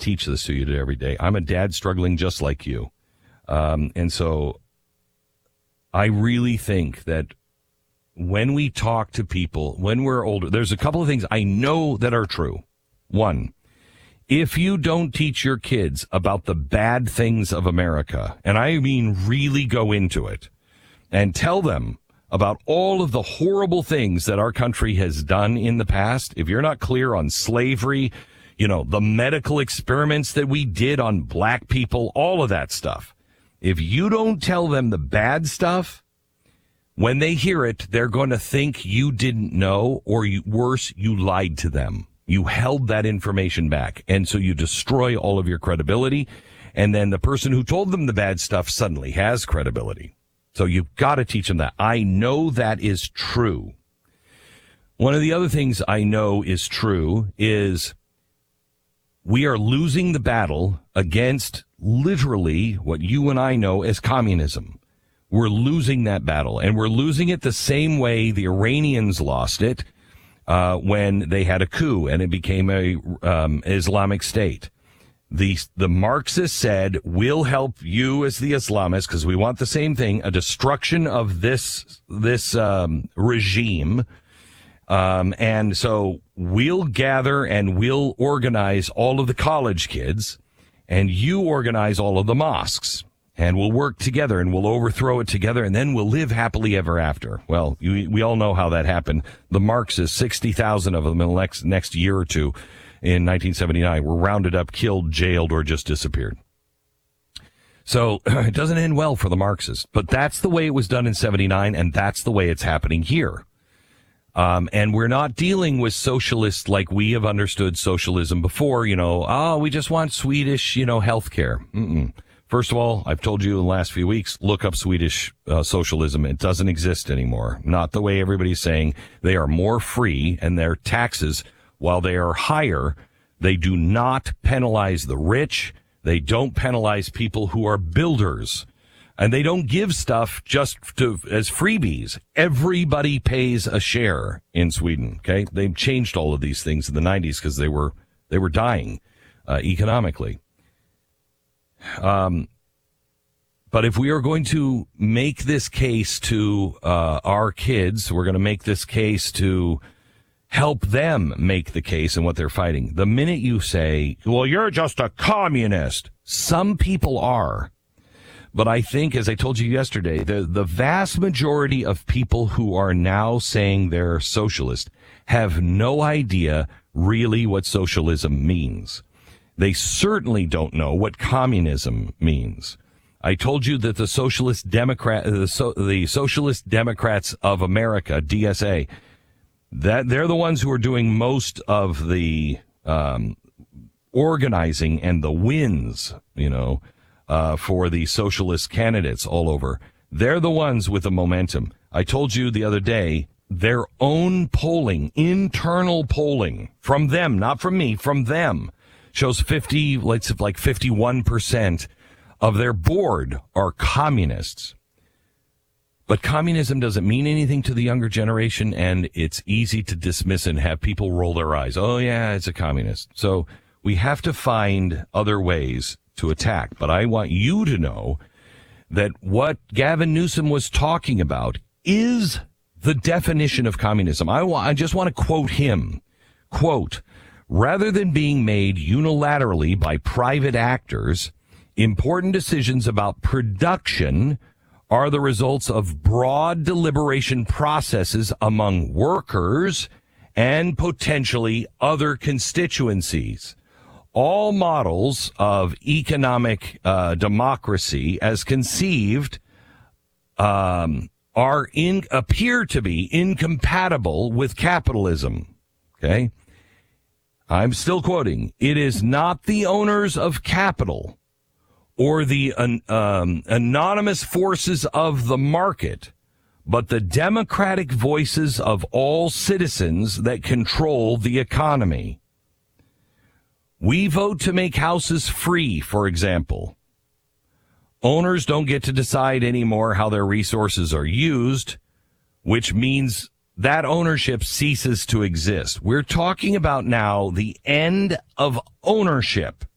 teach this to you every day. I'm a dad struggling just like you. And so I really think that when we talk to people, when we're older, there's a couple of things I know that are true. One, if you don't teach your kids about the bad things of America, and I mean really go into it, and tell them about all of the horrible things that our country has done in the past, if you're not clear on slavery, the medical experiments that we did on black people, all of that stuff, if you don't tell them the bad stuff, when they hear it, they're going to think you didn't know, or worse, you lied to them. You held that information back, and so you destroy all of your credibility, and then the person who told them the bad stuff suddenly has credibility. So you've got to teach them that. I know that is true. One of the other things I know is true is we are losing the battle against literally what you and I know as communism. We're losing that battle, and we're losing it the same way the Iranians lost it when they had a coup and it became a Islamic State. The Marxists said, we'll help you as the Islamists because we want the same thing, a destruction of this regime. And so we'll gather and we'll organize all of the college kids, and you organize all of the mosques, and we'll work together and we'll overthrow it together, and then we'll live happily ever after. Well, we all know how that happened. The Marxists, 60,000 of them in the next year or two in 1979 were rounded up, killed, jailed, or just disappeared. So it doesn't end well for the Marxists, but that's the way it was done in 79, and that's the way it's happening here. And we're not dealing with socialists like we have understood socialism before, we just want Swedish, healthcare. First of all, I've told you in the last few weeks, look up Swedish socialism. It doesn't exist anymore. Not the way everybody's saying. They are more free, and their taxes, while they are higher, they do not penalize the rich. They don't penalize people who are builders. And they don't give stuff just as freebies. Everybody pays a share in Sweden. Okay, they've changed all of these things in the 90s because they were dying economically. But if we are going to make this case to our kids, we're going to make this case to help them make the case in what they're fighting. The minute you say, well, you're just a communist, some people are. But I think, as I told you yesterday, the vast majority of people who are now saying they're socialist have no idea really what socialism means. They certainly don't know what communism means. I told you that the Socialist Democrats of America, DSA, that they're the ones who are doing most of the organizing and the wins, for the socialist candidates all over. They're the ones with the momentum. I told you the other day, their own polling, internal polling from them, not from me, from them, shows 51% of their board are communists. But communism doesn't mean anything to the younger generation, and it's easy to dismiss and have people roll their eyes. Oh, yeah, it's a communist. So we have to find other ways to attack. But I want you to know that what Gavin Newsom was talking about is the definition of communism. I just want to quote him. Quote, rather than being made unilaterally by private actors, important decisions about production are the results of broad deliberation processes among workers and potentially other constituencies. All models of economic democracy as conceived appear to be incompatible with capitalism. Okay? I'm still quoting. It is not the owners of capital or the anonymous forces of the market, but the democratic voices of all citizens that control the economy. We vote to make houses free, for example. Owners don't get to decide anymore how their resources are used, which means that ownership ceases to exist. We're talking about now the end of ownership.